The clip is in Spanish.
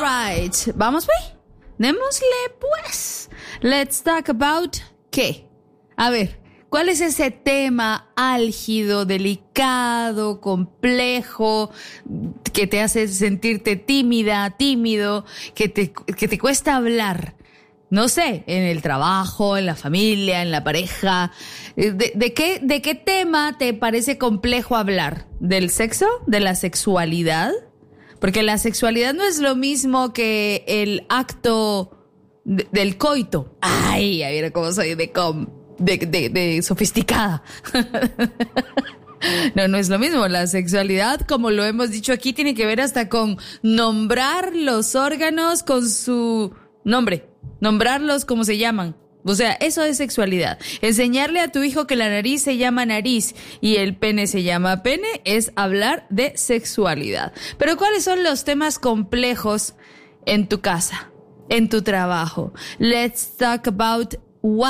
right. Vamos, pues. Démosle, pues. Let's talk about ¿qué? A ver, ¿cuál es ese tema álgido, delicado, complejo, que te hace sentirte tímida, tímido, que te cuesta hablar? No sé, en el trabajo, en la familia, en la pareja. ¿De qué tema te parece complejo hablar? ¿Del sexo? ¿De la sexualidad? Porque la sexualidad no es lo mismo que el acto del coito. Ay, a ver cómo soy de sofisticada. No es lo mismo. La sexualidad, como lo hemos dicho aquí, tiene que ver hasta con nombrar los órganos con su nombre. Nombrarlos como se llaman. O sea, eso es sexualidad. Enseñarle a tu hijo que la nariz se llama nariz y el pene se llama pene es hablar de sexualidad. Pero ¿cuáles son los temas complejos en tu casa, en tu trabajo? Let's talk about what